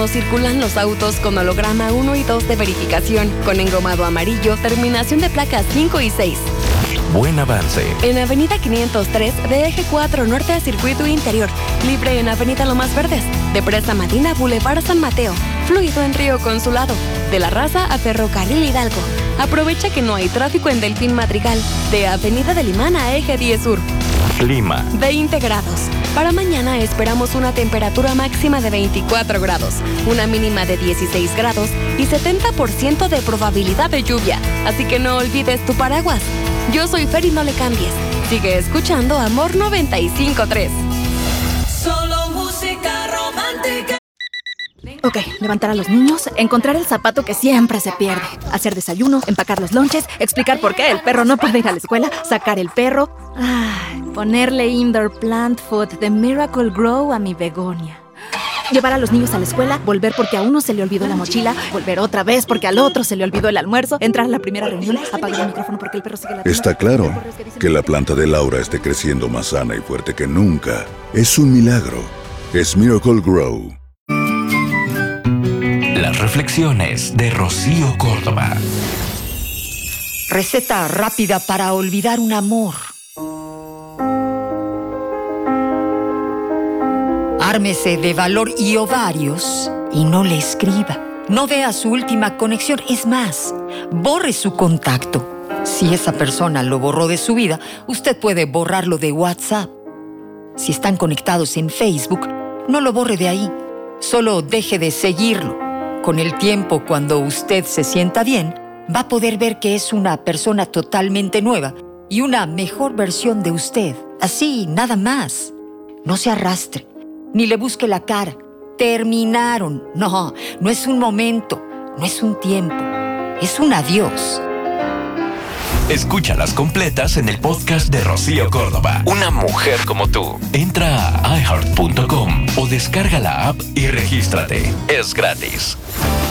lado circulan los autos con holograma 1 y 2 de verificación, con engomado amarillo, terminación de placas 5 y 6. Buen avance. En Avenida 503, de Eje 4 Norte a Circuito Interior. Libre en Avenida Lomas Verdes. De Presa Madina, Boulevard San Mateo. Fluido en Río Consulado. De La Raza a Ferrocarril Hidalgo. Aprovecha que no hay tráfico en Delfín Madrigal. De Avenida del Imán a Eje 10 Sur. Clima. 20 grados. Para mañana esperamos una temperatura máxima de 24 grados, una mínima de 16 grados y 70% de probabilidad de lluvia. Así que no olvides tu paraguas. Yo soy Fer y no le cambies. Sigue escuchando Amor 95.3. Solo música romántica. Ok, levantar a los niños, encontrar el zapato que siempre se pierde, hacer desayuno, empacar los lonches, explicar por qué el perro no puede ir a la escuela, sacar el perro, ponerle indoor plant food de Miracle Grow a mi begonia. Llevar a los niños a la escuela, volver porque a uno se le olvidó la mochila, volver otra vez porque al otro se le olvidó el almuerzo, entrar a la primera reunión, apagar el micrófono porque el perro sigue latiendo. Está claro que la planta de Laura esté creciendo más sana y fuerte que nunca. Es un milagro. Es Miracle Grow. Las reflexiones de Rocío Córdoba. Receta rápida para olvidar un amor. Ármese de valor y ovarios y no le escriba. No vea su última conexión. Es más, borre su contacto. Si esa persona lo borró de su vida, usted puede borrarlo de WhatsApp. Si están conectados en Facebook, no lo borre de ahí. Solo deje de seguirlo. Con el tiempo, cuando usted se sienta bien, va a poder ver que es una persona totalmente nueva y una mejor versión de usted. Así, nada más. No se arrastre, ni le busque la cara. Terminaron. No es un momento, no es un tiempo, es un adiós. Escúchalas completas en el podcast de Rocío Córdoba. Una mujer como tú. Entra a iHeart.com o descarga la app y regístrate. Es gratis.